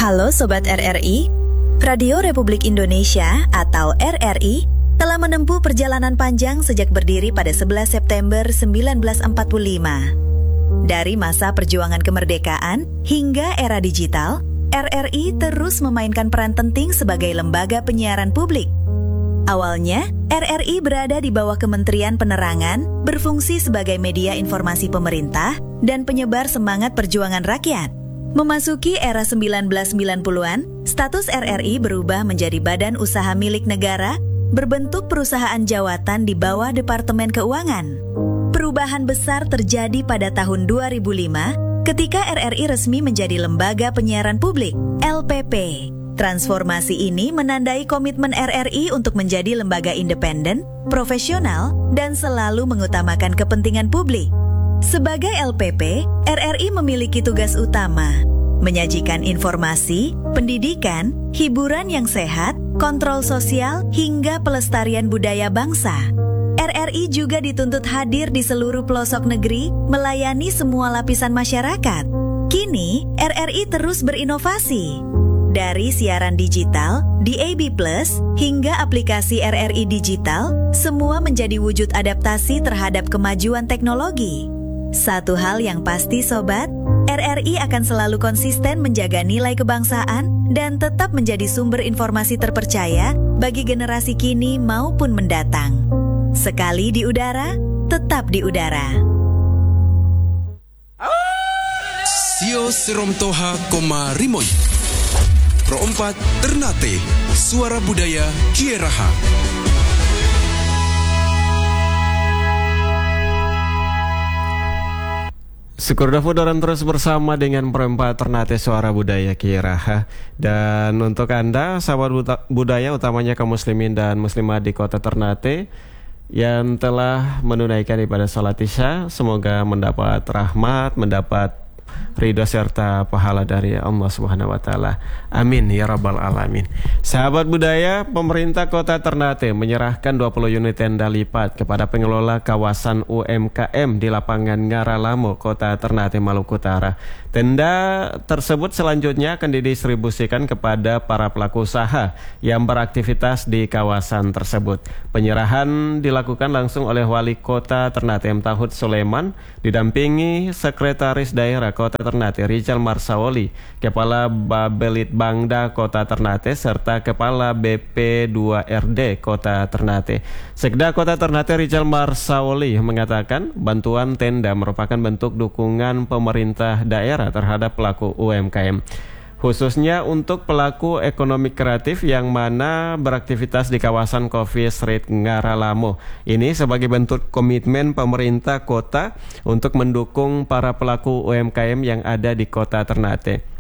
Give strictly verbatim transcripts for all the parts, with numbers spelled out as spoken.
Halo Sobat R R I, Radio Republik Indonesia atau R R I telah menempuh perjalanan panjang sejak berdiri pada sebelas September seribu sembilan ratus empat puluh lima. Dari masa perjuangan kemerdekaan hingga era digital, R R I terus memainkan peran penting sebagai lembaga penyiaran publik. Awalnya, R R I berada di bawah Kementerian Penerangan, berfungsi sebagai media informasi pemerintah dan penyebar semangat perjuangan rakyat. Memasuki era seribu sembilan ratus sembilan puluhan, status R R I berubah menjadi badan usaha milik negara, berbentuk perusahaan jawatan di bawah Departemen Keuangan. Perubahan besar terjadi pada tahun dua ribu lima ketika R R I resmi menjadi lembaga penyiaran publik, L P P. Transformasi ini menandai komitmen R R I untuk menjadi lembaga independen, profesional, dan selalu mengutamakan kepentingan publik. Sebagai L P P, R R I memiliki tugas utama, menyajikan informasi, pendidikan, hiburan yang sehat, kontrol sosial, hingga pelestarian budaya bangsa. R R I juga dituntut hadir di seluruh pelosok negeri, melayani semua lapisan masyarakat. Kini, R R I terus berinovasi. Dari siaran digital, D A B plus, hingga aplikasi R R I digital, semua menjadi wujud adaptasi terhadap kemajuan teknologi. Satu hal yang pasti Sobat, R R I akan selalu konsisten menjaga nilai kebangsaan dan tetap menjadi sumber informasi terpercaya bagi generasi kini maupun mendatang. Sekali di udara, tetap di udara. Sio Seromtoha Koma Rimoy Pro empat Ternate Suara Budaya Kieraha. Syukur dafudaran terus bersama dengan perempat Ternate Suara Budaya Kieraha. Dan untuk Anda, sahabat budaya utamanya kaum muslimin dan muslimat di kota Ternate yang telah menunaikan ibadah salat Isya, semoga mendapat rahmat, mendapat ridho serta pahala dari Allah Subhanahu wa taala. Amin ya rabbal alamin. Sahabat budaya, pemerintah Kota Ternate menyerahkan dua puluh unit tenda lipat kepada pengelola kawasan U M K M di lapangan Ngaralamo, Kota Ternate, Maluku Utara. Tenda tersebut selanjutnya akan didistribusikan kepada para pelaku usaha yang beraktivitas di kawasan tersebut. Penyerahan dilakukan langsung oleh Wali Kota Ternate M. Tahud Sulaiman didampingi Sekretaris Daerah Kota Ternate Rijal Marsaoli, Kepala Babelit Bangda Kota Ternate, serta Kepala B P dua R D Kota Ternate. Sekda Kota Ternate Rijal Marsaoli mengatakan bantuan tenda merupakan bentuk dukungan pemerintah daerah terhadap pelaku U M K M, khususnya untuk pelaku ekonomi kreatif yang mana beraktivitas di kawasan Coffee Street Ngaralamo. Ini sebagai bentuk komitmen pemerintah kota untuk mendukung para pelaku U M K M yang ada di kota Ternate.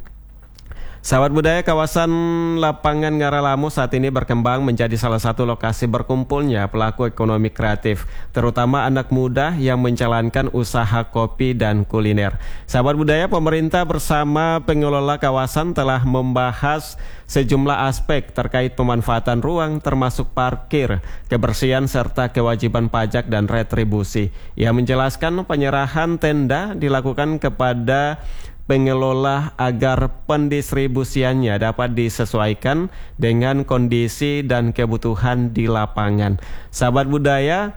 Sahabat budaya, kawasan lapangan Ngaralamo saat ini berkembang menjadi salah satu lokasi berkumpulnya pelaku ekonomi kreatif, terutama anak muda yang menjalankan usaha kopi dan kuliner. Sahabat budaya, pemerintah bersama pengelola kawasan telah membahas sejumlah aspek terkait pemanfaatan ruang termasuk parkir, kebersihan serta kewajiban pajak dan retribusi. Ia menjelaskan penyerahan tenda dilakukan kepada pengelola agar pendistribusiannya dapat disesuaikan dengan kondisi dan kebutuhan di lapangan. Sahabat budaya,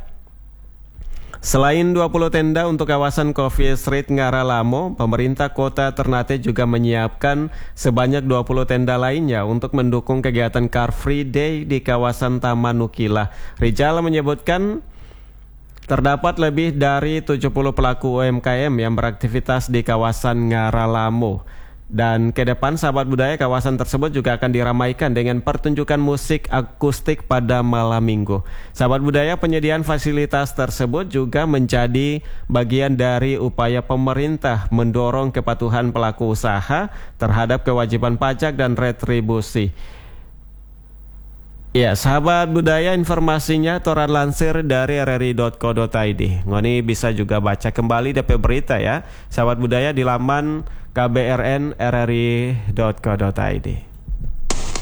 selain dua puluh tenda untuk kawasan Coffee Street Ngaralamo, pemerintah kota Ternate juga menyiapkan sebanyak dua puluh tenda lainnya untuk mendukung kegiatan Car Free Day di kawasan Taman Nukila. Rijal menyebutkan terdapat lebih dari tujuh puluh pelaku U M K M yang beraktivitas di kawasan Ngaralamo. Dan ke depan sahabat budaya, kawasan tersebut juga akan diramaikan dengan pertunjukan musik akustik pada malam minggu. Sahabat budaya, penyediaan fasilitas tersebut juga menjadi bagian dari upaya pemerintah mendorong kepatuhan pelaku usaha terhadap kewajiban pajak dan retribusi. Ya, sahabat budaya, informasinya Toran lansir dari r r i dot co dot i d. Ngoni bisa juga baca kembali D P berita ya, sahabat budaya, di laman k b r n r r i dot co dot i d.